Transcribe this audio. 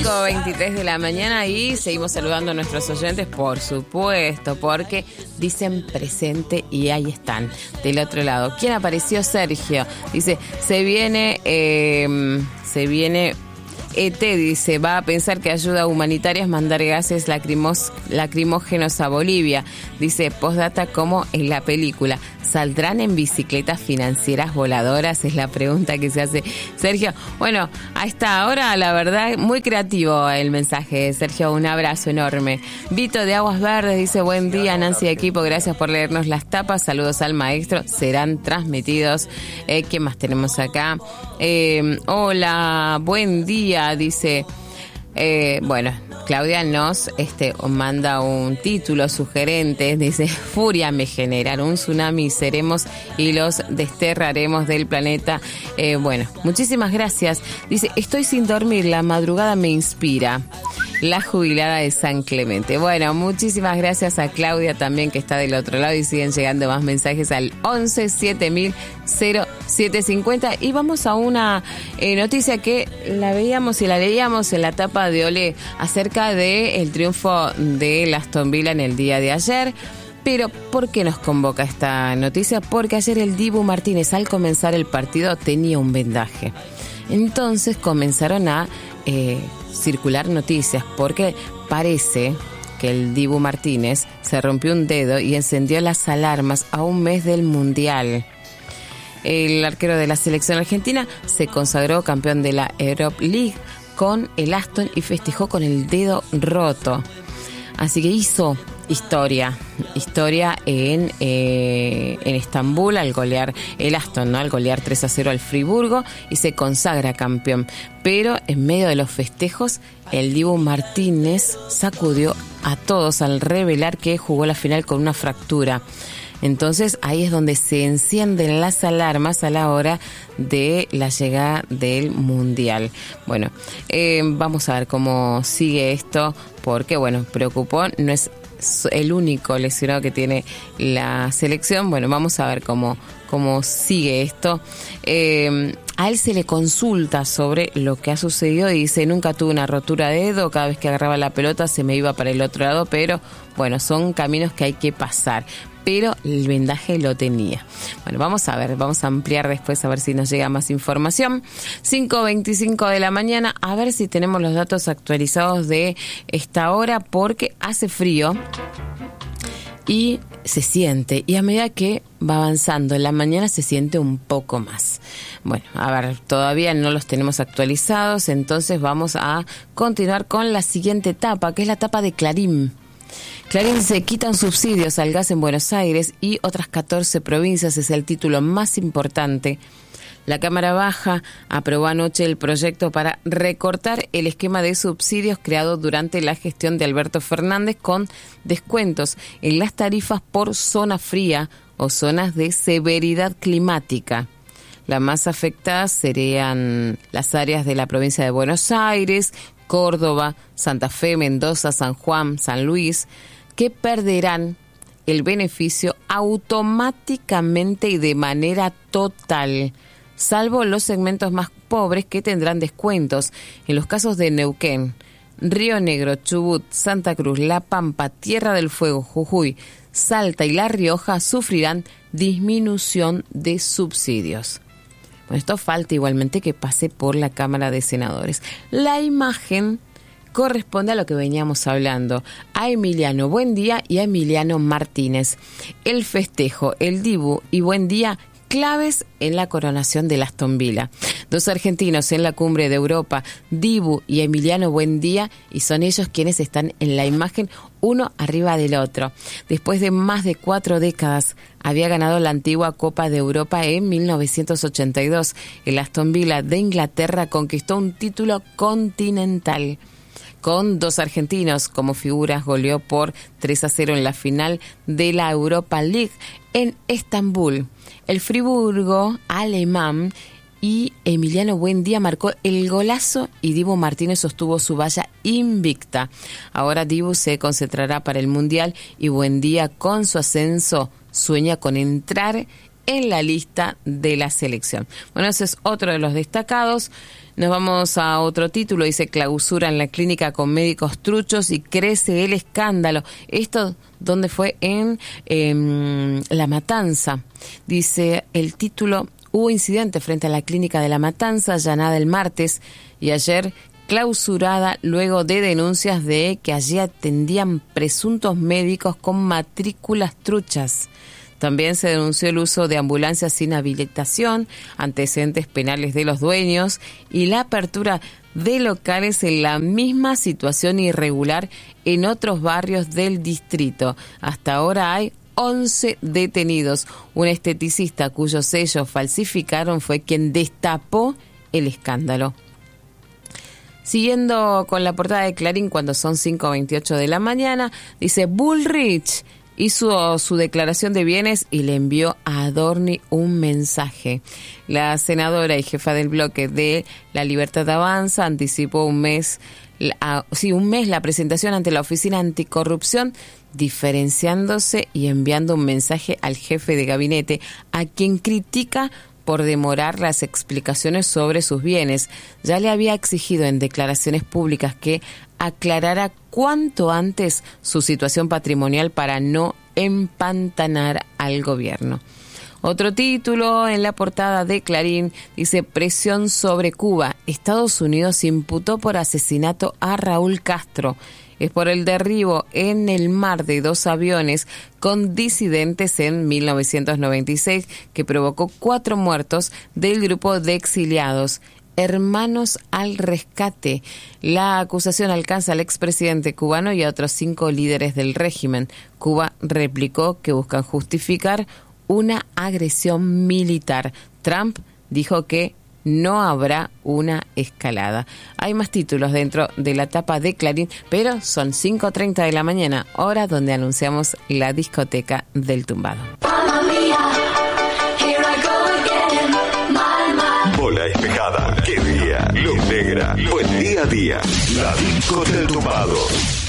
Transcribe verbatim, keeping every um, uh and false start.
cinco veintitrés de la mañana y seguimos saludando a nuestros oyentes, por supuesto, porque dicen presente y ahí están, del otro lado. ¿Quién apareció? Sergio. Dice, se viene, eh, se viene... E T dice, va a pensar que ayuda humanitaria es mandar gases lacrimos, lacrimógenos a Bolivia. Dice, postdata como en la película. ¿Saldrán en bicicletas financieras voladoras? Es la pregunta que se hace Sergio. Bueno, a esta hora, la verdad, muy creativo el mensaje. Sergio, un abrazo enorme. Vito de Aguas Verdes dice, buen día, Nancy de equipo, gracias por leernos las tapas. Saludos al maestro, serán transmitidos. Eh, ¿Qué más tenemos acá? Eh, hola, buen día, dice... Eh, bueno, Claudia nos este, manda un título sugerente, dice, furia me generan, un tsunami seremos y los desterraremos del planeta. Eh, bueno, muchísimas gracias. Dice, estoy sin dormir, la madrugada me inspira. La jubilada de San Clemente. Bueno, muchísimas gracias a Claudia también, que está del otro lado, y siguen llegando más mensajes al once siete mil siete cincuenta. Y vamos a una eh, noticia que la veíamos y la leíamos en la tapa de Olé acerca del triunfo del Aston Villa en el día de ayer. Pero, ¿por qué nos convoca esta noticia? Porque ayer el Dibu Martínez, al comenzar el partido, tenía un vendaje. Entonces comenzaron a eh, circular noticias, porque parece que el Dibu Martínez se rompió un dedo y encendió las alarmas a un mes del Mundial. El arquero de la selección argentina se consagró campeón de la Europa League con el Aston y festejó con el dedo roto. Así que hizo historia, historia en, eh, en Estambul al golear el Aston, ¿no? Al golear tres a cero al Friburgo y se consagra campeón. Pero en medio de los festejos, el Dibu Martínez sacudió a todos al revelar que jugó la final con una fractura. Entonces ahí es donde se encienden las alarmas a la hora de la llegada del Mundial. Bueno, eh, vamos a ver cómo sigue esto, porque bueno, preocupó, no es el único lesionado que tiene la selección. Bueno, vamos a ver cómo, cómo sigue esto. Eh, a él se le consulta sobre lo que ha sucedido y dice, nunca tuve una rotura de dedo, cada vez que agarraba la pelota se me iba para el otro lado, pero bueno, son caminos que hay que pasar. Pero el vendaje lo tenía. Bueno, vamos a ver, vamos a ampliar después a ver si nos llega más información. cinco veinticinco de la mañana, a ver si tenemos los datos actualizados de esta hora, porque hace frío y se siente, y a medida que va avanzando en la mañana se siente un poco más. Bueno, a ver, todavía no los tenemos actualizados, entonces vamos a continuar con la siguiente etapa, que es la etapa de Clarín. Clarín se quitan subsidios al gas en Buenos Aires y otras catorce provincias, es el título más importante. La Cámara Baja aprobó anoche el proyecto para recortar el esquema de subsidios creado durante la gestión de Alberto Fernández, con descuentos en las tarifas por zona fría o zonas de severidad climática. Las más afectadas serían las áreas de la provincia de Buenos Aires, Córdoba, Santa Fe, Mendoza, San Juan, San Luis, que perderán el beneficio automáticamente y de manera total, salvo los segmentos más pobres que tendrán descuentos. En los casos de Neuquén, Río Negro, Chubut, Santa Cruz, La Pampa, Tierra del Fuego, Jujuy, Salta y La Rioja sufrirán disminución de subsidios. Bueno, esto falta igualmente que pase por la Cámara de Senadores. La imagen corresponde a lo que veníamos hablando, a Emiliano Buendía y a Emiliano Martínez. El festejo, el Dibu y Buendía, claves en la coronación del Aston Villa. Dos argentinos en la cumbre de Europa, Dibu y Emiliano Buendía, y son ellos quienes están en la imagen, uno arriba del otro. Después de más de cuatro décadas, había ganado la antigua Copa de Europa en mil novecientos ochenta y dos. El Aston Villa de Inglaterra conquistó un título continental. Con dos argentinos como figuras, goleó por tres a cero en la final de la Europa League en Estambul. El Friburgo alemán y Emiliano Buendía marcó el golazo y Dibu Martínez sostuvo su valla invicta. Ahora Dibu se concentrará para el Mundial y Buendía, con su ascenso, sueña con entrar en la lista de la selección. Bueno, ese es otro de los destacados. Nos vamos a otro título, dice clausura en la clínica con médicos truchos y crece el escándalo. Esto, ¿dónde fue? En eh, La Matanza. Dice el título, hubo incidente frente a la clínica de La Matanza, allanada el martes y ayer clausurada luego de denuncias de que allí atendían presuntos médicos con matrículas truchas. También se denunció el uso de ambulancias sin habilitación, antecedentes penales de los dueños y la apertura de locales en la misma situación irregular en otros barrios del distrito. Hasta ahora hay once detenidos. Un esteticista cuyos sellos falsificaron fue quien destapó el escándalo. Siguiendo con la portada de Clarín cuando son cinco veintiocho de la mañana, dice Bullrich hizo su declaración de bienes y le envió a Adorni un mensaje. La senadora y jefa del bloque de La Libertad Avanza anticipó un mes, la, sí, un mes la presentación ante la Oficina Anticorrupción, diferenciándose y enviando un mensaje al jefe de gabinete, a quien critica por demorar las explicaciones sobre sus bienes. Ya le había exigido en declaraciones públicas que aclarara cuanto antes su situación patrimonial para no empantanar al gobierno. Otro título en la portada de Clarín dice presión sobre Cuba. Estados Unidos imputó por asesinato a Raúl Castro. Es por el derribo en el mar de dos aviones con disidentes en mil novecientos noventa y seis que provocó cuatro muertos del grupo de exiliados. Hermanos al rescate. La acusación alcanza al expresidente cubano y a otros cinco líderes del régimen. Cuba replicó que buscan justificar una agresión militar. Trump dijo que no habrá una escalada. Hay más títulos dentro de la tapa de Clarín, pero son cinco treinta de la mañana, hora donde anunciamos la discoteca del tumbado. Bola despejada, qué día, luz negra, buen día a día, la disco del tumbado.